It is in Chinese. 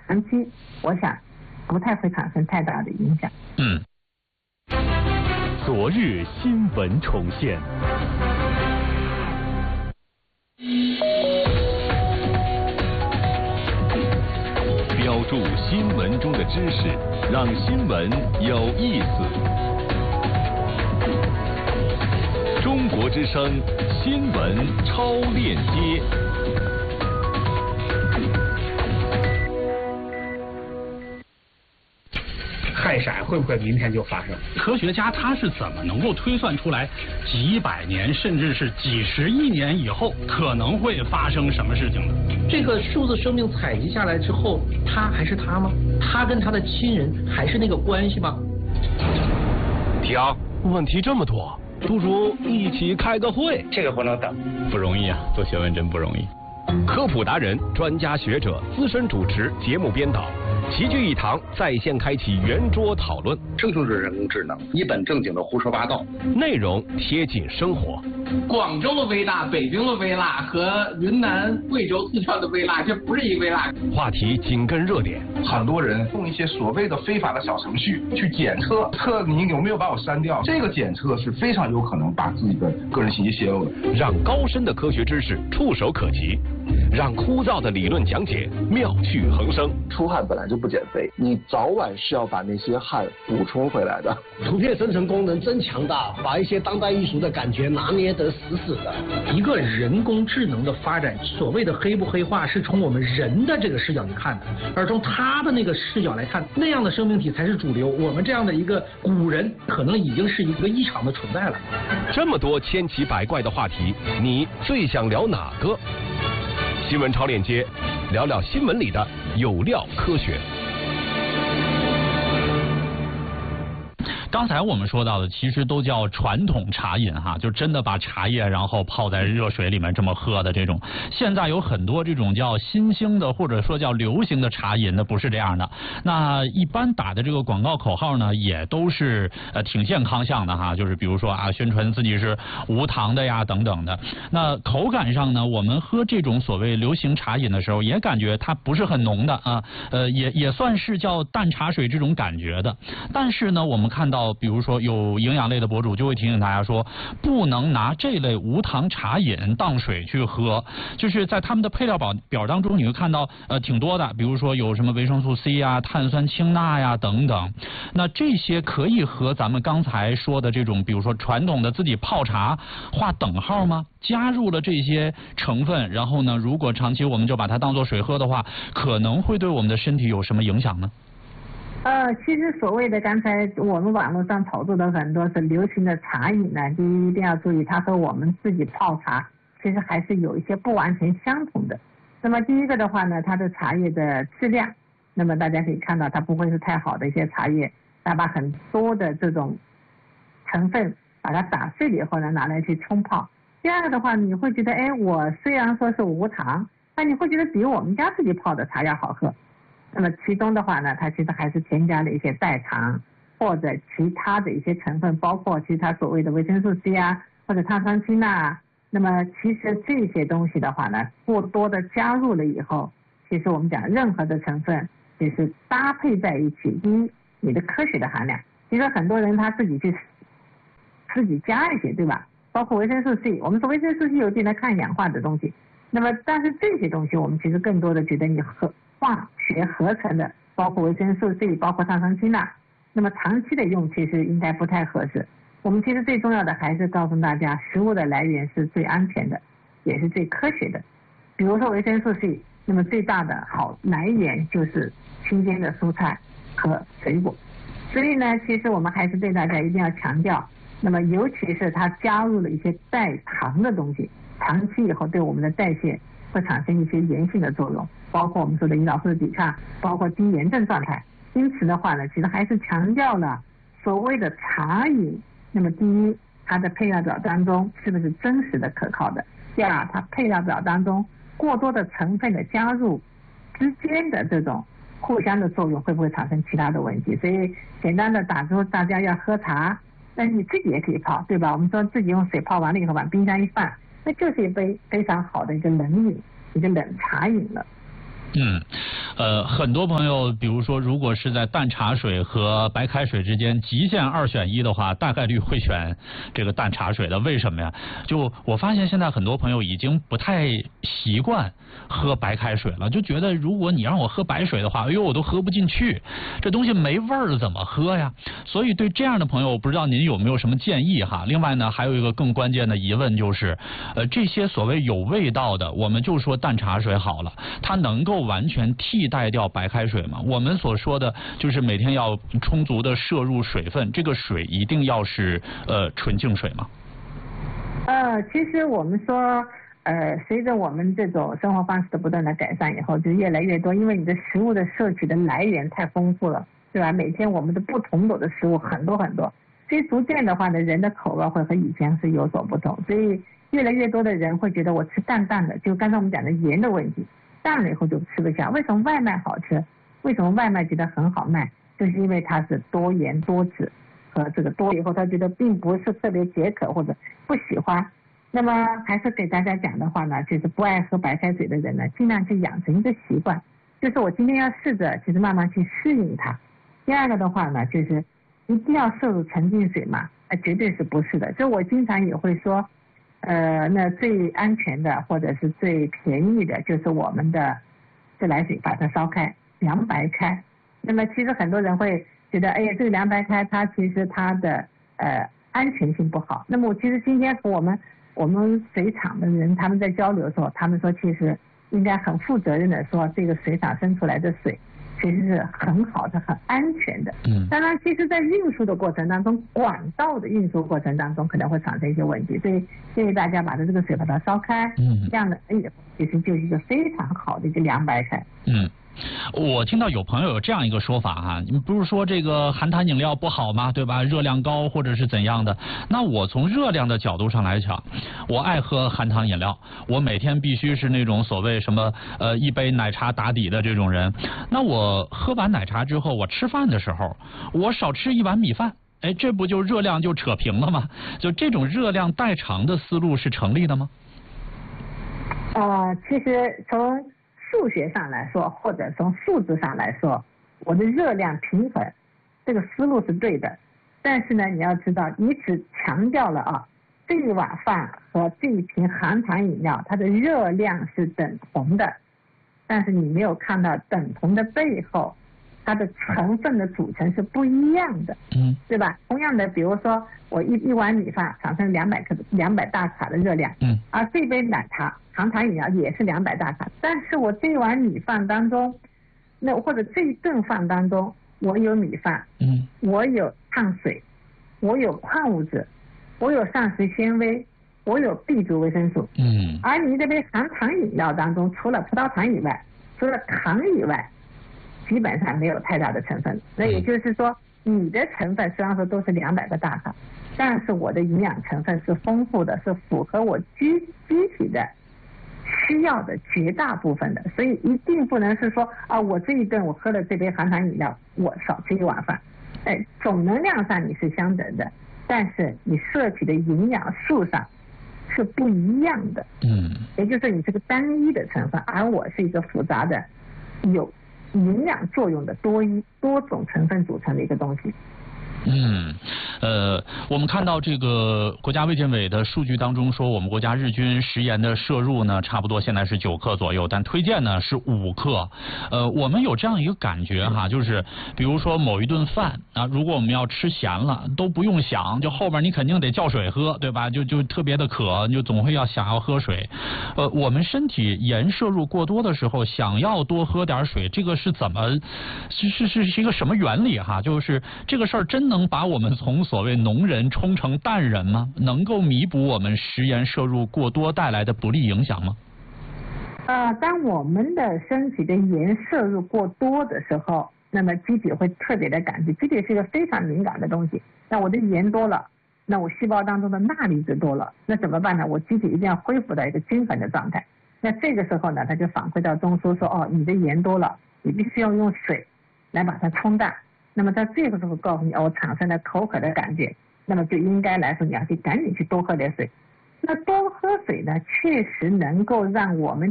长期我想不太会产生太大的影响。 昨日新闻重现。标注新闻中的知识，让新闻有意思。中国之声新闻超链接。 氦闪会不会明天就发生？ 科学家他是怎么能够推算出来几百年甚至是几十亿年以后可能会发生什么事情的？ 这个数字生命采集下来之后，他还是他吗？他跟他的亲人还是那个关系吗？ 停，问题这么多，不如一起开个会。 这个不能等， 不容易啊，做学问真不容易。科普达人、专家学者、资深主持、节目编导齐聚一堂，在线开启圆桌讨论。 生成式人工智能一本正经的胡说八道， 内容贴近生活。 广州的微辣、北京的微辣和云南、贵州、四川的微辣，这不是一个微辣。 话题紧跟热点。 很多人用一些所谓的非法的小程序去检测你有没有把我删掉，这个检测是非常有可能把自己的个人信息泄露的。 让高深的科学知识触手可及，让枯燥的理论讲解妙趣横生。 出汗本来就不减肥，你早晚是要把那些汗补充回来的。 图片生成功能真强大，把一些当代艺术的感觉拿捏得死死的。 一个人工智能的发展，所谓的黑不黑化，是从我们人的这个视角去看的，而从他的那个视角来看，那样的生命体才是主流。我们这样的一个古人，可能已经是一个异常的存在了。 这么多千奇百怪的话题，你最想聊哪个？新闻超链接，聊聊新闻里的有料科学。 刚才我们说到的其实都叫传统茶饮哈，就真的把茶叶然后泡在热水里面这么喝的这种。现在有很多这种叫新兴的或者说叫流行的茶饮，那不是这样的。那一般打的这个广告口号呢，也都是挺健康向的哈，就是比如说啊，宣传自己是无糖的呀等等的。那口感上呢，我们喝这种所谓流行茶饮的时候，也感觉它不是很浓的啊，也算是叫淡茶水这种感觉的。但是呢，我们看到比如说有营养类的博主就会提醒大家说，不能拿这类无糖茶饮当水去喝，就是在他们的配料表当中你会看到挺多的，比如说有什么维生素 C 啊、碳酸氢钠呀等等。那这些可以和咱们刚才说的这种比如说传统的自己泡茶划等号吗？加入了这些成分，然后呢，如果长期我们就把它当做水喝的话，可能会对我们的身体有什么影响呢？ 其实所谓的刚才我们网络上炒作的很多是流行的茶饮呢，第一一定要注意，它和我们自己泡茶其实还是有一些不完全相同的。那么第一个的话呢，它的茶叶的质量，那么大家可以看到它不会是太好的一些茶叶，它把很多的这种成分把它打碎了以后呢，拿来去冲泡。第二个的话，你会觉得我虽然说是无糖，但你会觉得比我们家自己泡的茶要好喝。那么其中的话呢，它其实还是添加了一些代糖或者其他的一些成分，包括其他所谓的维生素 C 啊，或者碳酸氢钠。那么其实这些东西的话呢，过多的加入了以后，其实我们讲任何的成分其实搭配在一起，第一你的科学的含量，其实很多人他自己加一些，对吧？包括维生素 C， 我们说维生素 C 有点的抗氧化的东西，那么但是这些东西我们其实更多的觉得你化学合成的，包括维生素 C， 包括碳酸氢钠，那么长期的用其实应该不太合适。我们其实最重要的还是告诉大家，食物的来源是最安全的，也是最科学的。比如说维生素 C， 那么最大的好来源就是新鲜的蔬菜和水果。所以呢，其实我们还是对大家一定要强调，那么尤其是它加入了一些代糖的东西，长期以后对我们的代谢会产生一些炎性的作用，包括我们说的胰岛素抵抗，包括低炎症状态。因此的话呢，其实还是强调了所谓的茶饮，那么第一，它的配料表当中是不是真实的可靠的；第二，它配料表当中过多的成分的加入之间的这种互相的作用会不会产生其他的问题。所以简单的打出大家要喝茶，那你自己也可以泡，对吧？我们说自己用水泡完了以后往冰箱一放，那就是一杯非常好的一个冷饮，一个冷茶饮了。 很多朋友，比如说，如果是在淡茶水和白开水之间极限2选1的话，大概率会选这个淡茶水的。为什么呀？就我发现现在很多朋友已经不太习惯喝白开水了，就觉得如果你让我喝白水的话，哎呦，我都喝不进去，这东西没味儿怎么喝呀？所以对这样的朋友，我不知道您有没有什么建议哈？另外呢，还有一个更关键的疑问就是，这些所谓有味道的，我们就说淡茶水好了，它能够完全替代掉白开水吗？我们所说的就是每天要充足的摄入水分，这个水一定要是纯净水吗？ 其实我们说，随着我们这种生活方式的不断的改善以后，就越来越多，因为你的食物的摄取的来源太丰富了，对吧？每天我们的不同种的食物很多很多，所以逐渐的话呢，人的口味会和以前是有所不同，所以越来越多的人会觉得我吃淡淡的，就刚才我们讲的盐的问题，淡了以后就吃不下。为什么外卖好吃？为什么外卖觉得很好卖？就是因为它是多盐多脂，和这个多以后他觉得并不是特别解渴或者不喜欢。那么还是给大家讲的话呢，就是不爱喝白开水的人呢，尽量去养成一个习惯，就是我今天要试着其实慢慢去适应它。第二个的话呢，就是一定要摄入纯净水嘛，绝对是不是的。就我经常也会说，那最安全的或者是最便宜的就是我们的自来水，把它烧开，凉白开。那么其实很多人会觉得，哎呀，这个凉白开它其实它的安全性不好。那么我其实今天和我们水厂的人他们在交流的时候，他们说其实应该很负责任的说，这个水厂生出来的水其实是很好的、很安全的。当然，其实在运输的过程当中，管道的运输过程当中可能会产生一些问题，所以建议大家把这个水把它烧开，这样的其实就是一个非常好的一个凉白开。 我听到有朋友有这样一个说法哈，你不是说这个含糖饮料不好吗？对吧？热量高或者是怎样的？那我从热量的角度上来讲，我爱喝含糖饮料，我每天必须是那种所谓什么一杯奶茶打底的这种人。那我喝完奶茶之后，我吃饭的时候，我少吃1碗米饭，哎，这不就热量就扯平了吗？就这种热量代偿的思路是成立的吗？ 其实从数学上来说，或者从数字上来说，我的热量平衡这个思路是对的。但是呢，你要知道，你只强调了这一碗饭和这一瓶含糖饮料它的热量是等同的，但是你没有看到等同的背后它的成分的组成是不一样的，对吧？同样的，比如说我一碗米饭产生200大卡的热量，而这杯奶茶含糖饮料也是200大卡，但是我这碗米饭当中，或者这一顿饭当中，我有米饭，我有碳水，我有矿物质，我有膳食纤维，我有 B 族维生素，而你这杯含糖饮料当中，除了葡萄糖以外，除了糖以外，基本上没有太大的成分。那也就是说，你的成分虽然说都是200个大卡，但是我的营养成分是丰富的，是符合我机体的需要的绝大部分的。所以一定不能是说我这一顿我喝了这杯含糖饮料，我少吃1碗饭。总能量上你是相等的，但是你摄取的营养素上是不一样的。也就是说你是个单一的成分，而我是一个复杂的有营养作用的多种成分组成的一个东西。 我们看到这个国家卫健委的数据当中说，我们国家日均食盐的摄入呢，差不多现在是9克左右，但推荐呢是5克。我们有这样一个感觉哈，就是比如说某一顿饭如果我们要吃咸了，都不用想，就后边你肯定得叫水喝，对吧？就特别的渴，就总会想要喝水。我们身体盐摄入过多的时候，想要多喝点水，这个是怎么是一个什么原理哈？就是这个事儿真能把我们从所谓浓人冲成淡人吗？能够弥补我们食盐摄入过多带来的不利影响吗？ 当我们的身体的盐摄入过多的时候，那么机体会特别的感觉，机体是一个非常敏感的东西。那我的盐多了，那我细胞当中的钠离子多了，那怎么办呢？我机体一定要恢复到一个均衡的状态。那这个时候呢，它就反馈到中枢说，你的盐多了，你必须要用水来把它冲淡。那么在这个时候告诉你，我产生了口渴的感觉，那么就应该来说你要去赶紧去多喝点水。那多喝水呢，确实能够让我们